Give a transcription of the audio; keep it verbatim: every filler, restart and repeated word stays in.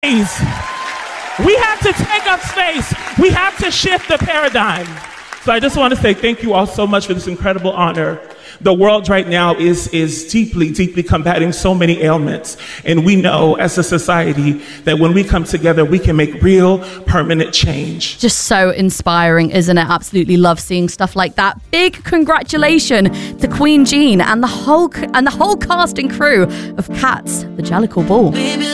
We have to take up space. We have to shift the paradigm. So I just want to say thank you all so much for this incredible honor. The world right now is, is deeply, deeply combating so many ailments. And we know as a society that when we come together, we can make real, permanent change. Just so inspiring, isn't it? Absolutely love seeing stuff like that. Big congratulations to Queen Jean and the whole and the whole cast and crew of Cats, the Jellicle Ball.